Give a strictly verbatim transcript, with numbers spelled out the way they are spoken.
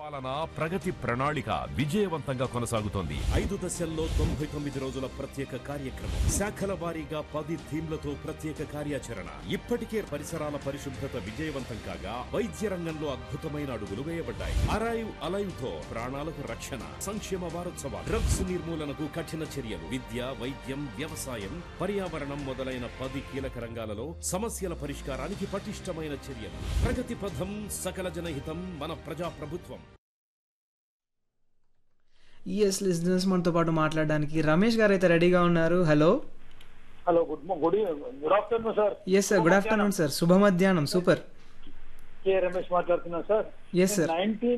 పాలన ప్రగతి ప్రణాళిక విజయవంతంగా కొనసాగుతోంది. ఐదు దశల్లో తొంభై తొమ్మిది రోజుల ప్రత్యేక కార్యక్రమం, శాఖల వారీగా పది థీమ్లతో ప్రత్యేక కార్యాచరణ. ఇప్పటికే పరిసరాల పరిశుభ్రత విజయవంతం కాగా వైద్య రంగంలో అద్భుతమైన అడుగులు వేయబడ్డాయి. అరైవ్ అలైవ్ తో ప్రాణాలకు రక్షణ. సంక్షేమ వారోత్సవాలు, డ్రగ్స్ నిర్మూలనకు కఠిన చర్యలు, విద్య, వైద్యం, వ్యవసాయం, పర్యావరణం మొదలైన పది కీలక రంగాలలో సమస్యల పరిష్కారానికి పటిష్టమైన చర్యలు. ప్రగతి పథం, సకల జనహితం, మన ప్రజా ప్రభుత్వం. ఈఎస్ లిజనర్స్ మనతో పాటు మాట్లాడడానికి రమేష్ గారు అయితే రెడీగా ఉన్నారు. Hello hello good good good afternoon sir. Yes sir, good afternoon sir, శుభ మధ్యాహ్నం. సూపర్. కే రమేష్ మాట్లాడుతున్నాను సార్. Yes sir. నైన్టీన్